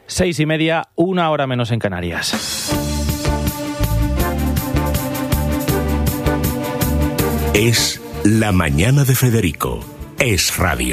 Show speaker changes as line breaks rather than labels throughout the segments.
6:30, 1 hora menos en Canarias.
Es La Mañana de Federico. Es radio.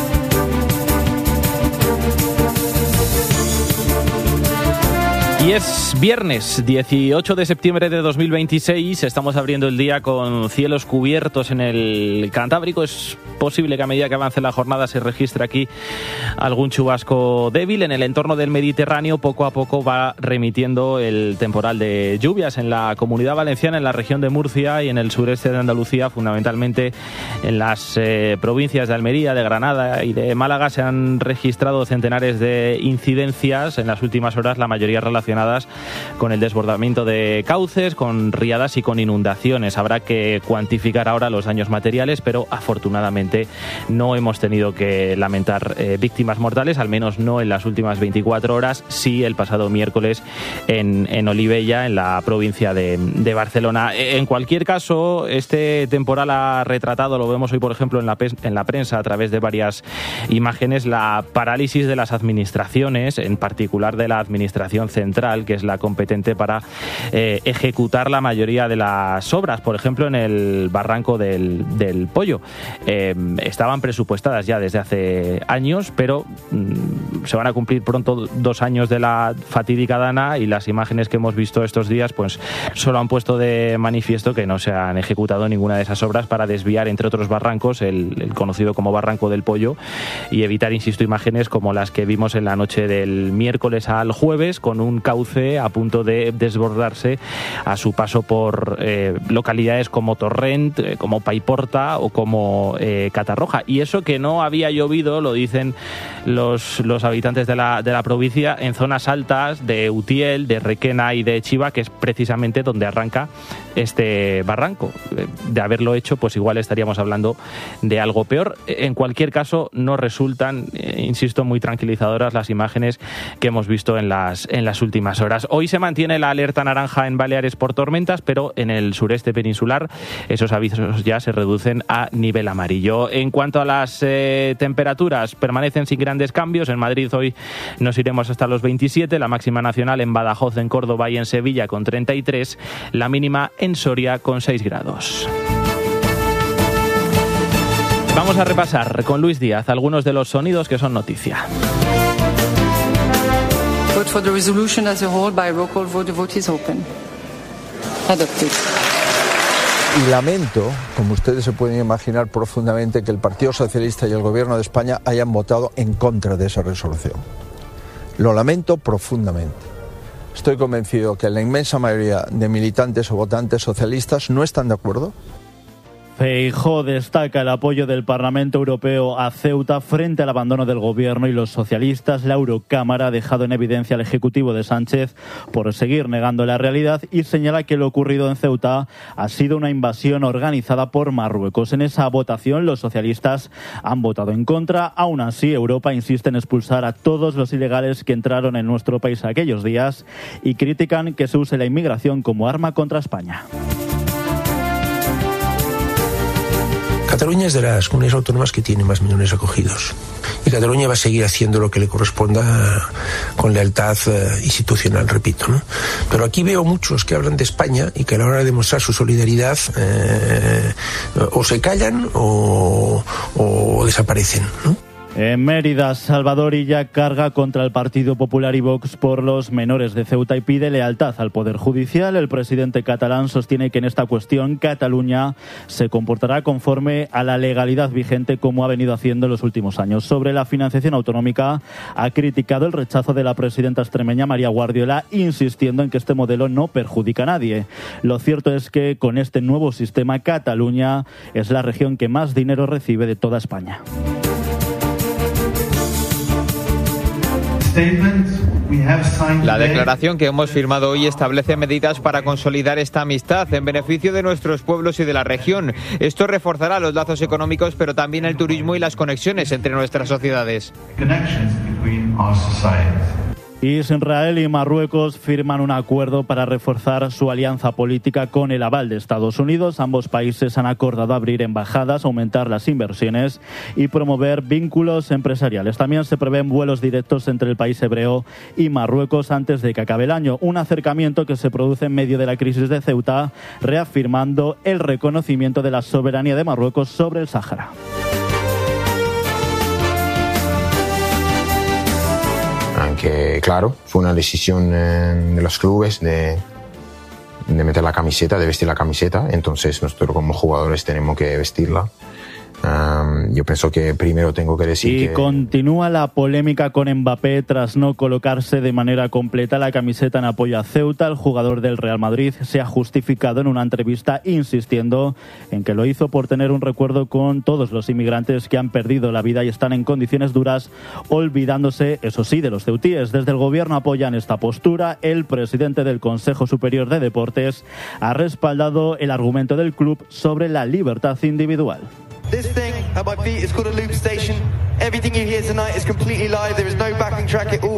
Y es viernes 18 de septiembre de 2026, estamos abriendo el día con cielos cubiertos en el Cantábrico. Es posible que a medida que avance la jornada se registre aquí algún chubasco débil. En el entorno del Mediterráneo poco a poco va remitiendo el temporal de lluvias en la Comunidad Valenciana, en la región de Murcia y en el sureste de Andalucía, fundamentalmente en las provincias de Almería, de Granada y de Málaga. Se han registrado centenares de incidencias en las últimas horas, la mayoría relacionadas con el desbordamiento de cauces, con riadas y con inundaciones. Habrá que cuantificar ahora los daños materiales, pero afortunadamente no hemos tenido que lamentar víctimas mortales, al menos no en las últimas 24 horas, sí el pasado miércoles en Olivella, en la provincia de Barcelona. En cualquier caso, este temporal ha retratado, lo vemos hoy por ejemplo en la prensa a través de varias imágenes, la parálisis de las administraciones, en particular de la administración central, que es la competente para ejecutar la mayoría de las obras. Por ejemplo, en el barranco del Pollo estaban presupuestadas ya desde hace años, pero se van a cumplir pronto 2 años de la fatídica dana, y las imágenes que hemos visto estos días pues solo han puesto de manifiesto que no se han ejecutado ninguna de esas obras para desviar, entre otros barrancos, el conocido como Barranco del Pollo, y evitar, insisto, imágenes como las que vimos en la noche del miércoles al jueves, con un cauce a punto de desbordarse a su paso por localidades como Torrent, como Paiporta o como Catarroja. Y eso que no había llovido, lo dicen los habitantes de la provincia, en zonas altas de Utiel, de Requena y de Chiva, que es precisamente donde arranca este barranco. De haberlo hecho, pues igual estaríamos hablando de algo peor. En cualquier caso, no resultan, insisto, muy tranquilizadoras las imágenes que hemos visto en las últimas horas. Hoy se mantiene la alerta naranja en Baleares por tormentas, pero en el sureste peninsular esos avisos ya se reducen a nivel amarillo. En cuanto a las temperaturas, permanecen sin grandes cambios. En Madrid hoy nos iremos hasta los 27, la máxima nacional en Badajoz, en Córdoba y en Sevilla con 33, la mínima en Soria con 6 grados. Vamos a repasar con Luis Díaz algunos de los sonidos que son noticia.
Vote for the resolution as a whole by roll call vote. The vote is open. Adopted.
Y lamento, como ustedes se pueden imaginar profundamente, que el Partido Socialista y el Gobierno de España hayan votado en contra de esa resolución. Lo lamento profundamente. Estoy convencido que la inmensa mayoría de militantes o votantes socialistas no están de acuerdo.
Feijóo destaca el apoyo del Parlamento Europeo a Ceuta frente al abandono del Gobierno, y los socialistas, la Eurocámara, ha dejado en evidencia al Ejecutivo de Sánchez por seguir negando la realidad y señala que lo ocurrido en Ceuta ha sido una invasión organizada por Marruecos. En esa votación los socialistas han votado en contra. Aún así, Europa insiste en expulsar a todos los ilegales que entraron en nuestro país aquellos días y critican que se use la inmigración como arma contra España.
Cataluña es de las comunidades autónomas que tiene más millones acogidos. Y Cataluña va a seguir haciendo lo que le corresponda con lealtad institucional, repito, ¿no? Pero aquí veo muchos que hablan de España y que a la hora de demostrar su solidaridad o se callan o desaparecen, ¿no?
En Mérida, Salvador Illa carga contra el Partido Popular y Vox por los menores de Ceuta y pide lealtad al Poder Judicial. El presidente catalán sostiene que en esta cuestión Cataluña se comportará conforme a la legalidad vigente, como ha venido haciendo en los últimos años. Sobre la financiación autonómica, ha criticado el rechazo de la presidenta extremeña María Guardiola, insistiendo en que este modelo no perjudica a nadie. Lo cierto es que con este nuevo sistema, Cataluña es la región que más dinero recibe de toda España.
La declaración que hemos firmado hoy establece medidas para consolidar esta amistad en beneficio de nuestros pueblos y de la región. Esto reforzará los lazos económicos, pero también el turismo y las conexiones entre nuestras sociedades.
Israel y Marruecos firman un acuerdo para reforzar su alianza política con el aval de Estados Unidos. Ambos países han acordado abrir embajadas, aumentar las inversiones y promover vínculos empresariales. También se prevén vuelos directos entre el país hebreo y Marruecos antes de que acabe el año. Un acercamiento que se produce en medio de la crisis de Ceuta, reafirmando el reconocimiento de la soberanía de Marruecos sobre el Sáhara.
Aunque, claro, fue una decisión de los clubes de meter la camiseta, de vestir la camiseta. Entonces nosotros como jugadores tenemos que vestirla. Yo pienso que primero tengo que decir
que... continúa la polémica con Mbappé tras no colocarse de manera completa la camiseta en apoyo a Ceuta. El jugador del Real Madrid se ha justificado en una entrevista insistiendo en que lo hizo por tener un recuerdo con todos los inmigrantes que han perdido la vida y están en condiciones duras, olvidándose, eso sí, de los ceutíes. Desde el gobierno apoyan esta postura. El presidente del Consejo Superior de Deportes ha respaldado el argumento del club sobre la libertad individual.
This thing at my feet is called a loop station. Everything you hear tonight is completely live. There is no backing track. It all